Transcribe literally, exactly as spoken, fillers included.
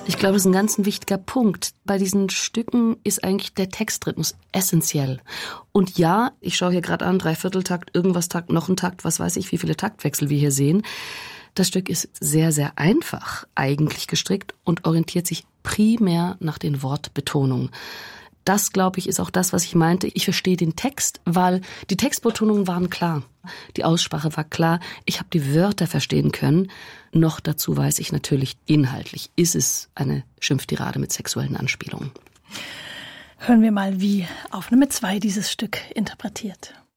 Ich glaube, das ist ein ganz wichtiger Punkt. Bei diesen Stücken ist eigentlich der Textrhythmus essentiell. Und ja, ich schaue hier gerade an, Dreivierteltakt, irgendwas Takt, noch ein Takt, was weiß ich, wie viele Taktwechsel wir hier sehen. Das Stück ist sehr, sehr einfach eigentlich gestrickt und orientiert sich primär nach den Wortbetonungen. Das, glaube ich, ist auch das, was ich meinte. Ich verstehe den Text, weil die Textbetonungen waren klar. Die Aussprache war klar. Ich habe die Wörter verstehen können. Noch dazu weiß ich natürlich, inhaltlich ist es eine Schimpftirade mit sexuellen Anspielungen. Hören wir mal, wie Aufnahme zwei dieses Stück interpretiert.